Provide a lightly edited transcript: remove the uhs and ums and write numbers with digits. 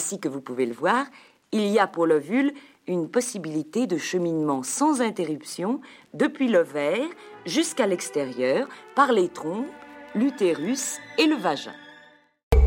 Ainsi que vous pouvez le voir, il y a pour l'ovule une possibilité de cheminement sans interruption depuis l'ovaire jusqu'à l'extérieur par les trompes, l'utérus et le vagin.